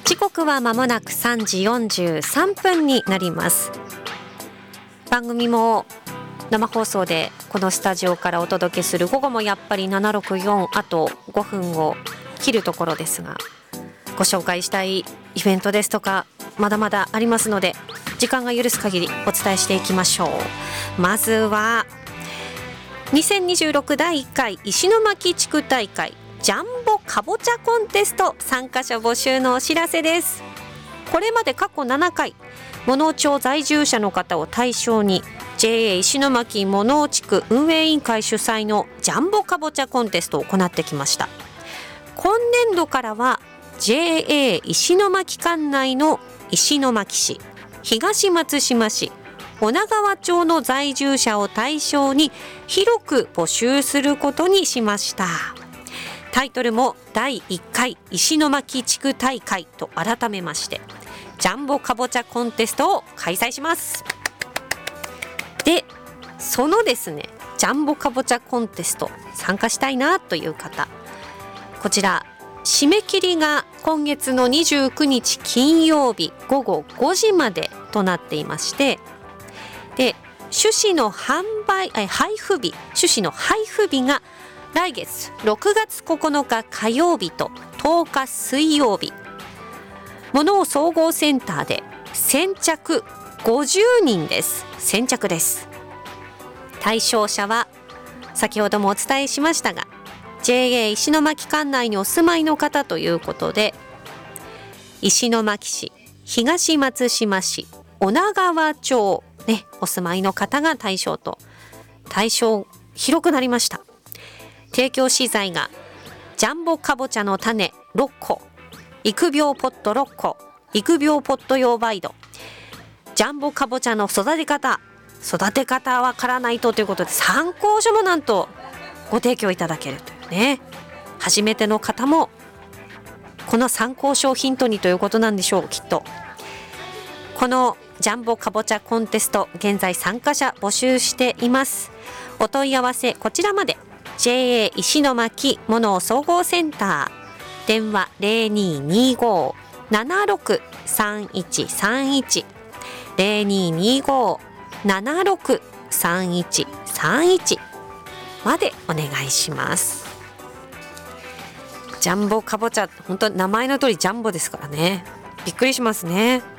時刻は間もなく3時43分になります。番組も生放送でこのスタジオからお届けする午後もやっぱり764あと5分を切るところですが、ご紹介したいイベントですとかまだまだありますので、時間が許す限りお伝えしていきましょう。まずは2026第1回石巻地区大会ジャンボかぼちゃコンテスト参加者募集のお知らせです。これまで過去7回物尾町在住者の方を対象に JA 石巻物尾地区運営委員会主催のジャンボかぼちゃコンテストを行ってきました。今年度からは JA 石巻管内の石巻市、東松島市、女川町の在住者を対象に広く募集することにしました。タイトルも第1回石巻地区大会と改めましてジャンボかぼちゃコンテストを開催します。で、そのですねジャンボかぼちゃコンテスト参加したいなという方、こちら締め切りが今月の29日金曜日午後5時までとなっていまして、で種子の配布日が来月6月9日火曜日と10日水曜日、物尾総合センターで先着50人です。先着です。対象者は先ほどもお伝えしましたが JA 石巻管内にお住まいの方ということで、石巻市、東松島市、女川町、お住まいの方が対象と、対象広くなりました。提供資材がジャンボかぼちゃの種6個、育苗ポット6個、育苗ポット用バイド、ジャンボかぼちゃの育て方わからないということで参考書もなんとご提供いただけるというね。初めての方もこの参考書をヒントにということなんでしょう。きっとこのジャンボかぼちゃコンテスト現在参加者募集しています。お問い合わせこちらまで。 JA 石巻物尾総合センター電話 0225-763131 0225-763131までお願いします。ジャンボかぼちゃ、本当名前の通りジャンボですからね。びっくりしますね。